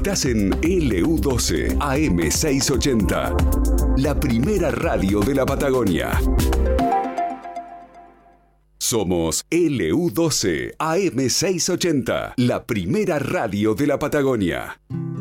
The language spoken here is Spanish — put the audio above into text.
Estás en LU12 AM680, la primera radio de la Patagonia. Somos LU12 AM680, la primera radio de la Patagonia.